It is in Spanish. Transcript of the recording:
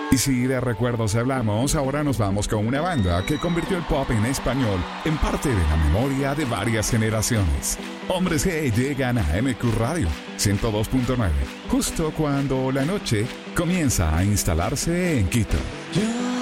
Y si de recuerdos hablamos, ahora nos vamos con una banda que convirtió el pop en español en parte de la memoria de varias generaciones. Hombres G llegan a MQ Radio 102.9, justo cuando la noche comienza a instalarse en Quito.